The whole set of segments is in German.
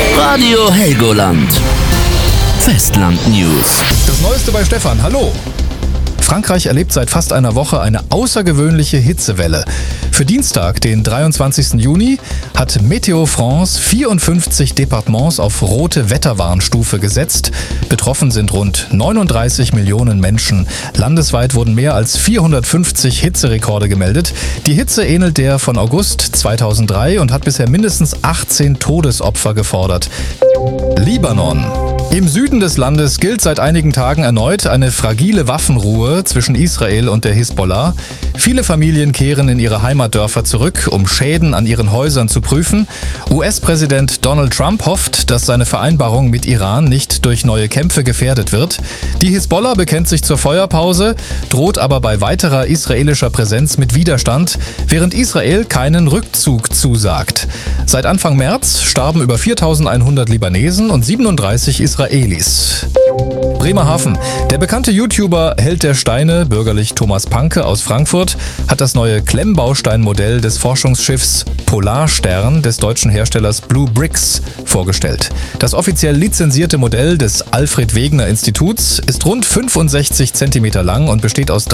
Radio Helgoland. Festland News. Das Neueste bei Stefan. Hallo. Frankreich erlebt seit fast einer Woche eine außergewöhnliche Hitzewelle. Für Dienstag, den 23. Juni, hat Météo France 54 Departements auf rote Wetterwarnstufe gesetzt. Betroffen sind rund 39 Millionen Menschen. Landesweit wurden mehr als 450 Hitzerekorde gemeldet. Die Hitze ähnelt der von August 2003 und hat bisher mindestens 18 Todesopfer gefordert. Libanon. Im Süden des Landes gilt seit einigen Tagen erneut eine fragile Waffenruhe zwischen Israel und der Hisbollah. Viele Familien kehren in ihre Heimatdörfer zurück, um Schäden an ihren Häusern zu prüfen. US-Präsident Donald Trump hofft, dass seine Vereinbarung mit Iran nicht durch neue Kämpfe gefährdet wird. Die Hisbollah bekennt sich zur Feuerpause, droht aber bei weiterer israelischer Präsenz mit Widerstand, während Israel keinen Rückzug zusagt. Seit Anfang März starben über 4.100 Libanesen und 37 Israelis. Bremerhaven. Der bekannte YouTuber Held der Steine, bürgerlich Thomas Panke aus Frankfurt, hat das neue Klemmbausteinmodell des Forschungsschiffs Polarstern des deutschen Herstellers Blue Bricks vorgestellt. Das offiziell lizenzierte Modell des Alfred Wegener Instituts ist rund 65 cm lang und besteht aus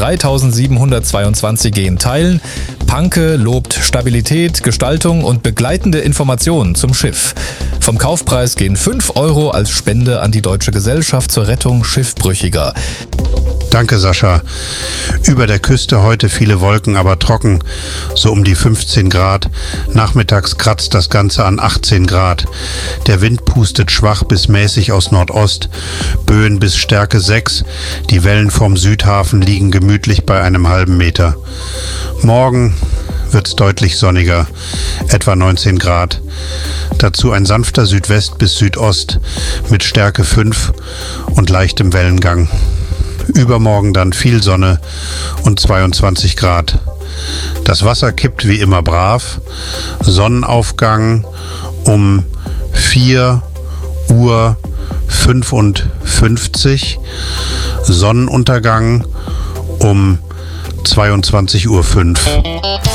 3.722 Teilen. Panke lobt Stabilität, Gestaltung und begleitende Informationen zum Schiff. Vom Kaufpreis gehen 5 € als Spende an die Deutsche Gesellschaft zur Rettung Schiffbrüchiger. Danke, Sascha. Über der Küste heute viele Wolken, aber trocken, so um die 15 Grad. Nachmittags kratzt das Ganze an 18 Grad. Der Wind pustet schwach bis mäßig aus Nordost, Böen bis Stärke 6. Die Wellen vom Südhafen liegen gemütlich bei einem halben Meter. Morgen wird's deutlich sonniger, etwa 19 Grad. Dazu ein sanfter Südwest bis Südost mit Stärke 5 und leichtem Wellengang. Übermorgen dann viel Sonne und 22 Grad. Das Wasser kippt wie immer brav. Sonnenaufgang um 4:55 Uhr. Sonnenuntergang um 22:05 Uhr.